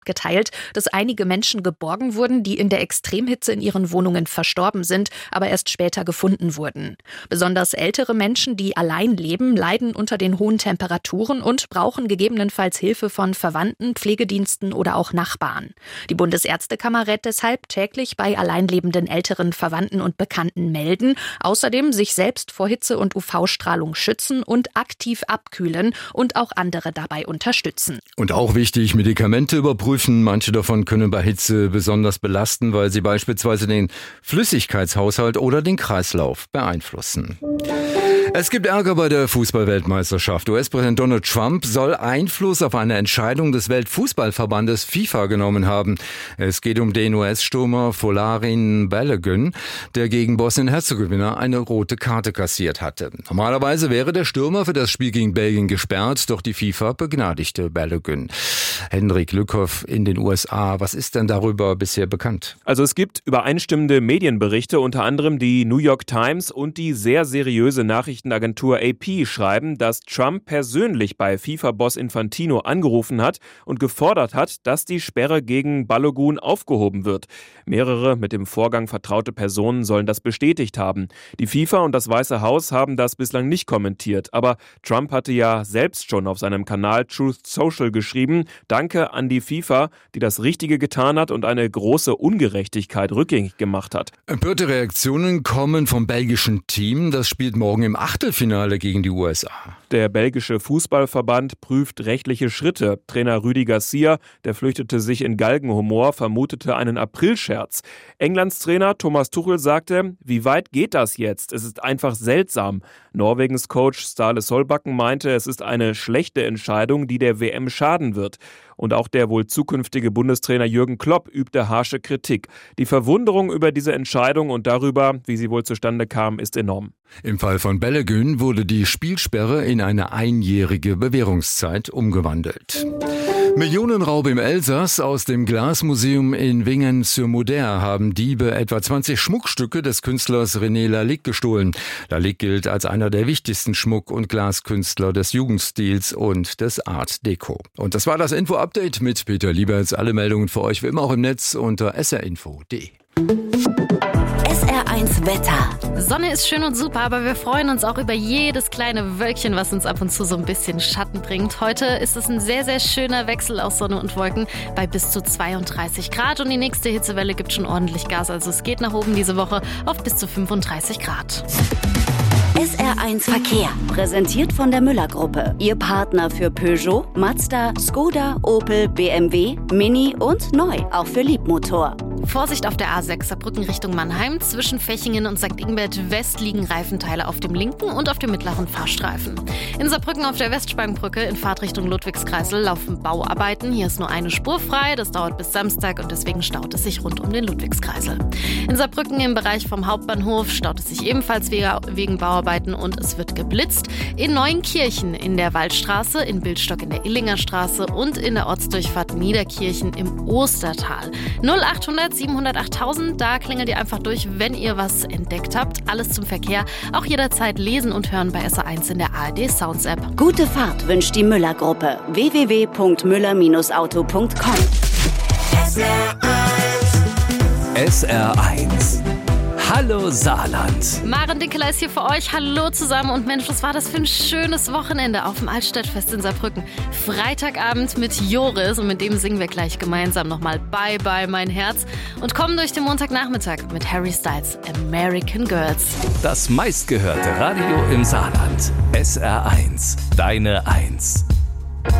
geteilt, dass einige Menschen geborgen wurden, die in der Extremhitze in ihren Wohnungen verstorben sind, aber erst später gefunden wurden. Besonders ältere Menschen, die allein leben, leiden unter den hohen Temperaturen und brauchen gegebenenfalls Hilfe von Verwandten, Pflegediensten oder auch Nachbarn. Die Bundesärztekammer rät deshalb, täglich bei alleinlebenden älteren Verwandten und Bekannten melden, außerdem sich selbst vor Hitze und UV-Strahlung schützen und aktiv abkühlen und auch andere dabei unterstützen. Und auch wichtig, Medikamente überprüfen. Manche davon können bei Hitze besonders belasten, weil sie beispielsweise den Flüssigkeitshaushalt oder den Kreislauf beeinflussen. Es gibt Ärger bei der Fußball-Weltmeisterschaft. US-Präsident Donald Trump soll Einfluss auf eine Entscheidung des Weltfußballverbandes FIFA genommen haben. Es geht um den US-Stürmer Folarin Balogun, der gegen Bosnien-Herzegowina eine rote Karte kassiert hatte. Normalerweise wäre der Stürmer für das Spiel gegen Belgien gesperrt, doch die FIFA begnadigte Balogun. Hendrik Lückhoff in den USA. Was ist denn darüber bisher bekannt? Also es gibt übereinstimmende Medienberichte, unter anderem die New York Times und die sehr seriöse Nachrichtenagentur AP schreiben, dass Trump persönlich bei FIFA-Boss Infantino angerufen hat und gefordert hat, dass die Sperre gegen Balogun aufgehoben wird. Mehrere mit dem Vorgang vertraute Personen sollen das bestätigt haben. Die FIFA und das Weiße Haus haben das bislang nicht kommentiert, aber Trump hatte ja selbst schon auf seinem Kanal Truth Social geschrieben, Danke an die FIFA, die das Richtige getan hat und eine große Ungerechtigkeit rückgängig gemacht hat. Empörte Reaktionen kommen vom belgischen Team. Das spielt morgen im Achtelfinale gegen die USA. Der belgische Fußballverband prüft rechtliche Schritte. Trainer Rudi Garcia, der flüchtete sich in Galgenhumor, vermutete einen Aprilscherz. Englands Trainer Thomas Tuchel sagte, wie weit geht das jetzt? Es ist einfach seltsam. Norwegens Coach Ståle Solbakken meinte, es ist eine schlechte Entscheidung, die der WM schaden wird. Und auch der wohl zukünftige Bundestrainer Jürgen Klopp übte harsche Kritik. Die Verwunderung über diese Entscheidung und darüber, wie sie wohl zustande kam, ist enorm. Im Fall von Balogun wurde die Spielsperre in eine einjährige Bewährungszeit umgewandelt. Millionenraub im Elsass. Aus dem Glasmuseum in Wingen-sur-Moder haben Diebe etwa 20 Schmuckstücke des Künstlers René Lalique gestohlen. Lalique gilt als einer der wichtigsten Schmuck- und Glaskünstler des Jugendstils und des Art Deco. Und das war das Info-Update mit Peter Lieberts. Alle Meldungen für euch wie immer auch im Netz unter srinfo.de. SR1 Wetter. Sonne ist schön und super, aber wir freuen uns auch über jedes kleine Wölkchen, was uns ab und zu so ein bisschen Schatten bringt. Heute ist es ein sehr, sehr schöner Wechsel aus Sonne und Wolken bei bis zu 32 Grad. Und die nächste Hitzewelle gibt schon ordentlich Gas. Also es geht nach oben diese Woche auf bis zu 35 Grad. SR1 Verkehr, präsentiert von der Müller-Gruppe. Ihr Partner für Peugeot, Mazda, Skoda, Opel, BMW, Mini und neu, auch für Liebmotor. Vorsicht auf der A6 Saarbrücken Richtung Mannheim. Zwischen Fechingen und St. Ingbert West liegen Reifenteile auf dem linken und auf dem mittleren Fahrstreifen. In Saarbrücken auf der Westsprangbrücke in Fahrtrichtung Ludwigskreisel laufen Bauarbeiten. Hier ist nur eine Spur frei. Das dauert bis Samstag und deswegen staut es sich rund um den Ludwigskreisel. In Saarbrücken im Bereich vom Hauptbahnhof staut es sich ebenfalls wegen Bauarbeiten und es wird geblitzt. In Neuenkirchen in der Waldstraße, in Bildstock in der Illinger Straße und in der Ortsdurchfahrt Niederkirchen im Ostertal. 0800 700 8000, da klingelt ihr einfach durch, wenn ihr was entdeckt habt. Alles zum Verkehr, auch jederzeit lesen und hören bei SR1 in der ARD Sounds App. Gute Fahrt wünscht die Müller-Gruppe. www.müller-auto.com. SR1. Hallo Saarland. Maren Dickeler ist hier für euch. Hallo zusammen. Und Mensch, was war das für ein schönes Wochenende auf dem Altstadtfest in Saarbrücken. Freitagabend mit Joris und mit dem singen wir gleich gemeinsam nochmal Bye Bye mein Herz und kommen durch den Montagnachmittag mit Harry Styles American Girls. Das meistgehörte Radio im Saarland. SR1. Deine 1.